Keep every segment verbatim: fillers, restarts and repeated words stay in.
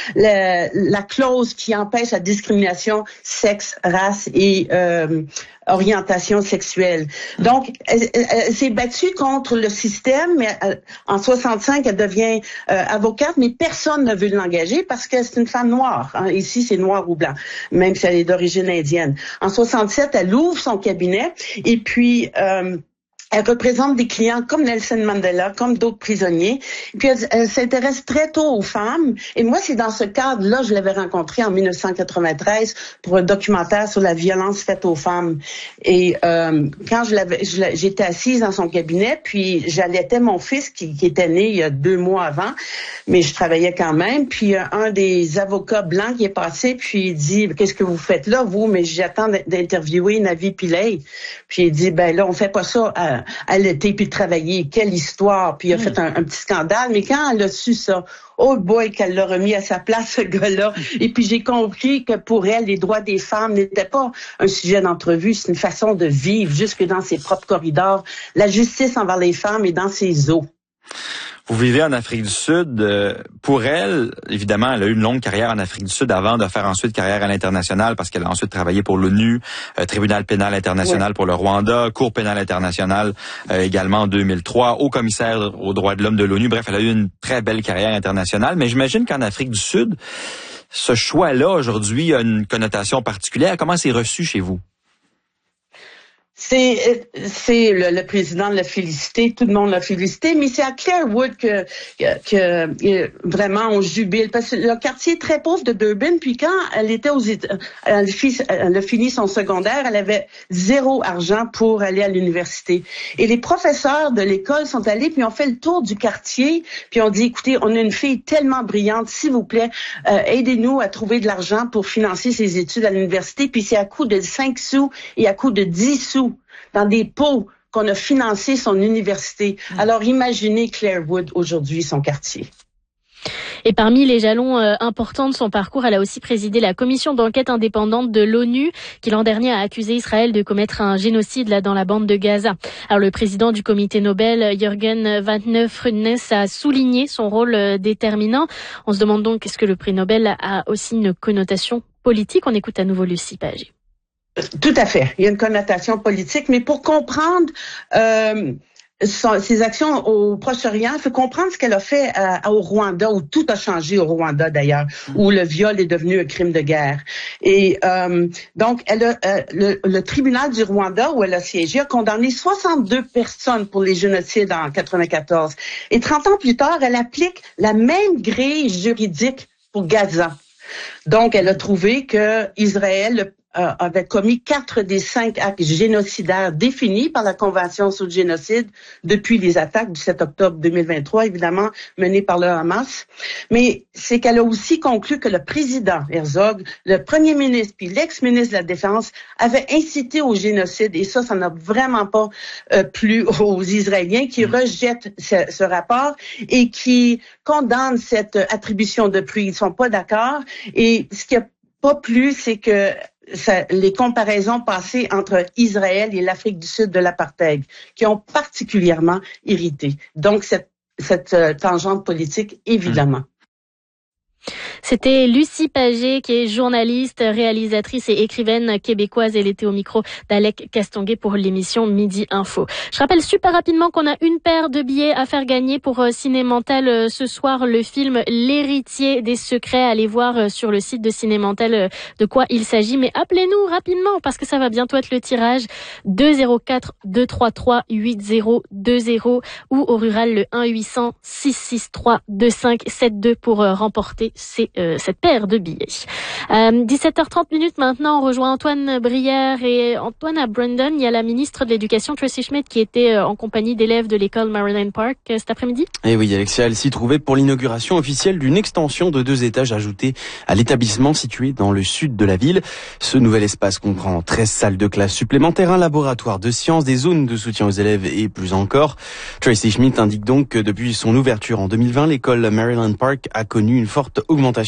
la, la clause qui empêche la discrimination sexe, race et euh, orientation sexuelle. Donc, elle, elle, elle s'est battue contre le système, mais elle, en soixante-cinq, elle devient euh, avocate, mais personne ne veut l'engager parce que c'est une femme noire. Hein. Ici, c'est noir ou blanc, même si elle est d'origine indienne. En soixante-sept, elle ouvre son cabinet et puis... Euh, Elle représente des clients comme Nelson Mandela, comme d'autres prisonniers. Puis elle, elle s'intéresse très tôt aux femmes. Et moi, c'est dans ce cadre-là, je l'avais rencontrée en dix-neuf cent quatre-vingt-treize pour un documentaire sur la violence faite aux femmes. Et euh, quand je l'avais, je, j'étais assise dans son cabinet, puis j'allaitais mon fils qui, qui était né il y a deux mois avant, mais je travaillais quand même. Puis euh, un des avocats blancs qui est passé, puis il dit « Qu'est-ce que vous faites là, vous? » Mais j'attends d'interviewer Navi Pillay. Puis il dit « Ben là, on fait pas ça à allaiter puis travailler, quelle histoire, puis il a mmh. fait un, un petit scandale, mais quand elle a su ça, oh boy, qu'elle l'a remis à sa place, ce gars-là, et puis j'ai compris que pour elle, les droits des femmes n'étaient pas un sujet d'entrevue, c'est une façon de vivre jusque dans ses propres corridors, la justice envers les femmes est dans ses os. Vous vivez en Afrique du Sud. Pour elle, évidemment, elle a eu une longue carrière en Afrique du Sud avant de faire ensuite carrière à l'international parce qu'elle a ensuite travaillé pour l'ONU, euh, Tribunal pénal international ouais. pour le Rwanda, Cour pénale internationale euh, également en deux mille trois, haut commissaire aux droits de l'homme de l'ONU. Bref, elle a eu une très belle carrière internationale. Mais j'imagine qu'en Afrique du Sud, ce choix-là aujourd'hui a une connotation particulière. Comment c'est reçu chez vous? C'est, c'est le, le président l'a félicité, tout le monde l'a félicité, mais c'est à Clarewood que, que, que vraiment on jubile parce que le quartier est très pauvre de Durban. Puis quand elle était aux États, elle, elle a fini son secondaire, elle avait zéro argent pour aller à l'université. Et les professeurs de l'école sont allés puis ont fait le tour du quartier puis ont dit écoutez, on a une fille tellement brillante, s'il vous plaît, euh, aidez-nous à trouver de l'argent pour financer ses études à l'université. Puis c'est à coût de cinq sous et à coût de dix sous. Dans des pots qu'on a financé son université. Alors, imaginez Clarewood aujourd'hui, son quartier. Et parmi les jalons euh, importants de son parcours, elle a aussi présidé la commission d'enquête indépendante de l'ONU qui l'an dernier a accusé Israël de commettre un génocide là dans la bande de Gaza. Alors le président du comité Nobel, Jürgen van Neufrednes, a souligné son rôle euh, déterminant. On se demande donc est-ce que le prix Nobel a aussi une connotation politique? On écoute à nouveau Lucie Pagé. Tout à fait. Il y a une connotation politique, mais pour comprendre euh, son, ses actions au Proche-Orient, il faut comprendre ce qu'elle a fait à, au Rwanda, où tout a changé au Rwanda d'ailleurs, où le viol est devenu un crime de guerre. Et euh, donc, elle a, euh, le, le tribunal du Rwanda, où elle a siégé, a condamné soixante-deux personnes pour les génocides en quatre-vingt-quatorze. Et trente ans plus tard, elle applique la même grille juridique pour Gaza. Donc, elle a trouvé que Israël euh, avait commis quatre des cinq actes génocidaires définis par la Convention sur le génocide depuis les attaques du sept octobre deux mille vingt-trois, évidemment, menées par le Hamas. Mais c'est qu'elle a aussi conclu que le président Herzog, le premier ministre puis l'ex-ministre de la Défense avaient incité au génocide. Et ça, ça n'a vraiment pas euh, plu aux Israéliens qui rejettent ce, ce rapport et qui condamnent cette attribution de prix. Ils sont pas d'accord. Et ce qui a pas plu, c'est que ça, les comparaisons passées entre Israël et l'Afrique du Sud de l'apartheid, qui ont particulièrement irrité. Donc, cette, cette euh, tangente politique, évidemment. C'était Lucie Pagé, qui est journaliste, réalisatrice et écrivaine québécoise. Elle était au micro d'Alec Castonguay pour l'émission Midi Info. Je rappelle super rapidement qu'on a une paire de billets à faire gagner pour Cinémental ce soir, le film L'héritier des secrets. Allez voir sur le site de Cinémental de quoi il s'agit. Mais appelez-nous rapidement parce que ça va bientôt être le tirage. deux zéro quatre deux trois trois huit zéro deux zéro ou au rural le un huit cents six six trois deux cinq sept deux pour remporter ces Euh, cette paire de billets. Euh, dix-sept heures trente minutes maintenant, on rejoint Antoine Brière et Antoine à Brandon. Il y a la ministre de l'Éducation, Tracy Schmidt, qui était euh, en compagnie d'élèves de l'école Maryland Park euh, cet après-midi. Et oui, Alexia, elle s'y trouvait pour l'inauguration officielle d'une extension de deux étages ajoutés à l'établissement situé dans le sud de la ville. Ce nouvel espace comprend treize salles de classe supplémentaires, un laboratoire de sciences, des zones de soutien aux élèves et plus encore. Tracy Schmidt indique donc que depuis son ouverture en deux mille vingt, l'école Maryland Park a connu une forte augmentation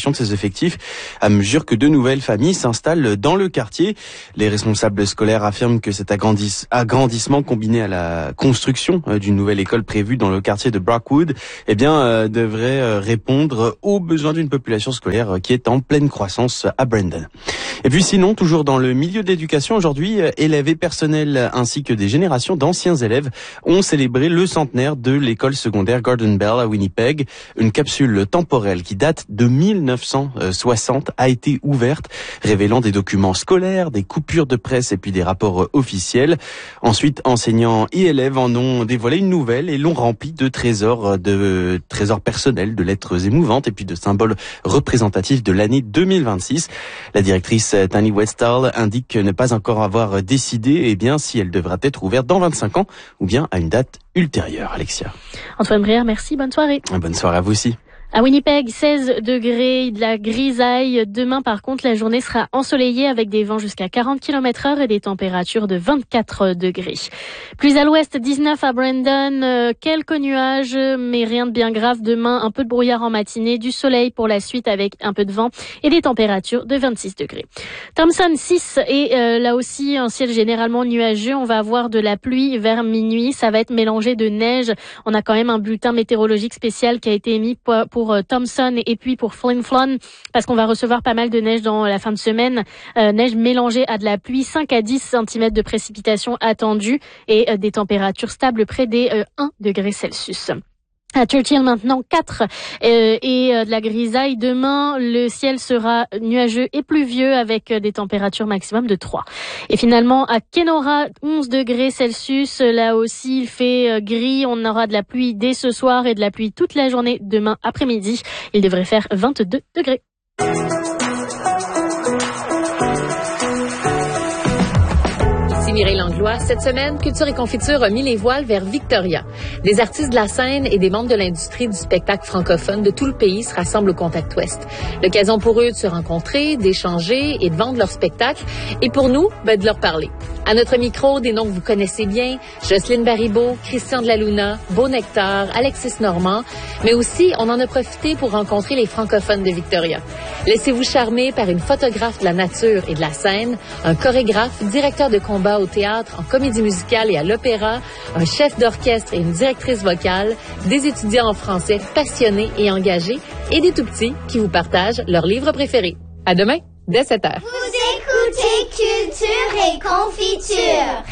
augmentation de ses effectifs à mesure que de nouvelles familles s'installent dans le quartier. Les responsables scolaires affirment que cet agrandis- agrandissement combiné à la construction euh, d'une nouvelle école prévue dans le quartier de Brockwood, eh bien, euh, devrait euh, répondre aux besoins d'une population scolaire qui est en pleine croissance à Brandon. Et puis sinon, toujours dans le milieu de l'éducation, aujourd'hui, élèves et personnels ainsi que des générations d'anciens élèves ont célébré le centenaire de l'école secondaire Gordon Bell à Winnipeg. Une capsule temporelle qui date de mille neuf cent soixante a été ouverte, révélant des documents scolaires, des coupures de presse et puis des rapports officiels. Ensuite, enseignants et élèves en ont dévoilé une nouvelle et l'ont remplie de trésors, de trésors personnels, de lettres émouvantes et puis de symboles représentatifs de l'année deux mille vingt-six. La directrice Tani Westall indique ne pas encore avoir décidé eh bien, si elle devra être ouverte dans vingt-cinq ans ou bien à une date ultérieure. Alexia. Antoine Brière, merci, bonne soirée. Bonne soirée à vous aussi. À Winnipeg, seize degrés, de la grisaille. Demain, par contre, la journée sera ensoleillée avec des vents jusqu'à quarante kilomètres heure et des températures de vingt-quatre degrés. Plus à l'ouest, dix-neuf à Brandon, euh, quelques nuages, mais rien de bien grave. Demain, un peu de brouillard en matinée, du soleil pour la suite avec un peu de vent et des températures de vingt-six degrés. Thompson, six, et euh, là aussi, un ciel généralement nuageux. On va avoir de la pluie vers minuit. Ça va être mélangé de neige. On a quand même un bulletin météorologique spécial qui a été émis pour, pour pour Thompson et puis pour Flin Flon, parce qu'on va recevoir pas mal de neige dans la fin de semaine. Euh, neige mélangée à de la pluie, cinq à dix centimètres de précipitations attendues et euh, des températures stables près des euh, un degré Celsius. À Churchill maintenant quatre euh, et euh, de la grisaille. Demain, le ciel sera nuageux et pluvieux avec euh, des températures maximum de trois. Et finalement, à Kenora, onze degrés Celsius. Là aussi, il fait euh, gris. On aura de la pluie dès ce soir et de la pluie toute la journée demain après-midi. Il devrait faire vingt-deux degrés. Mireille Langlois. Cette semaine, Culture et Confiture a mis les voiles vers Victoria. Des artistes de la scène et des membres de l'industrie du spectacle francophone de tout le pays se rassemblent au Contact Ouest. L'occasion pour eux de se rencontrer, d'échanger et de vendre leur spectacle. Et pour nous, ben, de leur parler. À notre micro, des noms que vous connaissez bien, Jocelyne Baribeau, Christian de la Luna, Beau Nectar, Alexis Normand. Mais aussi, on en a profité pour rencontrer les francophones de Victoria. Laissez-vous charmer par une photographe de la nature et de la scène, un chorégraphe, directeur de combat au théâtre, en comédie musicale et à l'opéra, un chef d'orchestre et une directrice vocale, des étudiants en français passionnés et engagés et des tout-petits qui vous partagent leurs livres préférés. À demain, dès sept heures. Vous écoutez Culture et Confiture.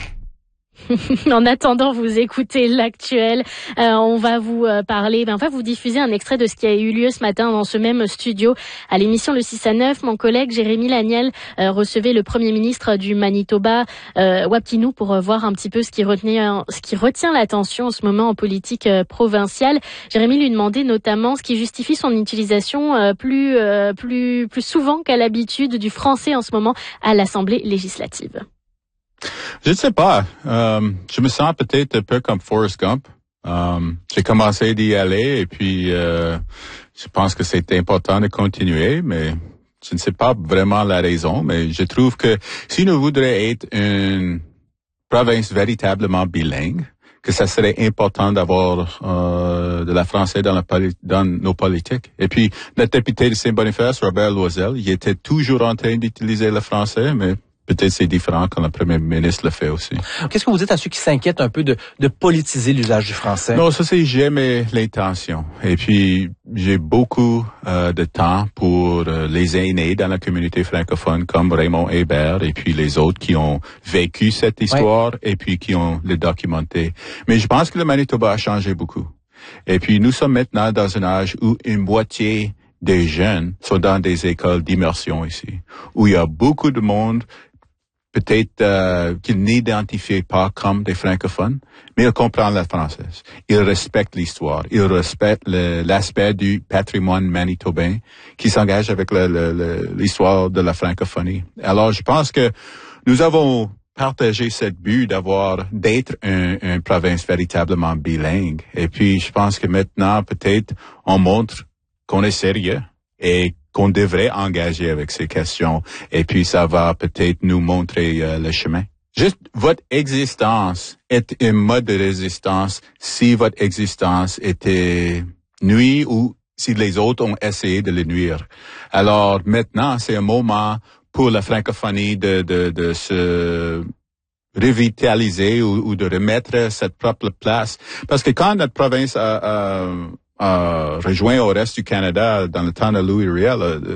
En attendant, vous écoutez l'actuel. Euh, on va vous euh, parler, ben, on va vous diffuser un extrait de ce qui a eu lieu ce matin dans ce même studio à l'émission Le six à neuf. Mon collègue Jérémy Laniel euh, recevait le premier ministre du Manitoba, euh, Wapkinou, pour euh, voir un petit peu ce qui retient, ce qui retient l'attention en ce moment en politique euh, provinciale. Jérémy lui demandait notamment ce qui justifie son utilisation euh, plus, euh, plus, plus souvent qu'à l'habitude du français en ce moment à l'Assemblée législative. Je ne sais pas. Euh, je me sens peut-être un peu comme Forrest Gump. Euh, j'ai commencé d'y aller et puis euh, je pense que c'est important de continuer, mais je ne sais pas vraiment la raison. Mais je trouve que si nous voudrions être une province véritablement bilingue, que ça serait important d'avoir euh, de la français dans, la poli- dans nos politiques. Et puis, notre député de Saint-Boniface, Robert Loisel, il était toujours en train d'utiliser le français, mais peut-être c'est différent quand le premier ministre le fait aussi. Qu'est-ce que vous dites à ceux qui s'inquiètent un peu de, de politiser l'usage du français? Non, ça c'est jamais l'intention. Et puis, j'ai beaucoup euh, de temps pour euh, les aînés dans la communauté francophone comme Raymond Hébert et puis les autres qui ont vécu cette histoire ouais. et puis qui ont le documenté. Mais je pense que le Manitoba a changé beaucoup. Et puis, nous sommes maintenant dans un âge où une moitié des jeunes sont dans des écoles d'immersion ici, où il y a beaucoup de monde peut-être euh, qu'ils n'identifient pas comme des francophones, mais ils comprennent la française. Ils respectent l'histoire. Ils respectent le, l'aspect du patrimoine manitobain qui s'engage avec le, le, le, l'histoire de la francophonie. Alors, je pense que nous avons partagé cette but d'avoir, d'être un, une province véritablement bilingue. Et puis, je pense que maintenant, peut-être, on montre qu'on est sérieux et qu'on devrait engager avec ces questions. Et puis, ça va peut-être nous montrer euh, le chemin. Juste, votre existence est un mode de résistance si votre existence était nuit ou si les autres ont essayé de les nuire. Alors maintenant, c'est un moment pour la francophonie de, de, de se revitaliser ou, ou de remettre cette propre place. Parce que quand notre province a, a, a rejoint au reste du Canada dans le temps de Louis Riel,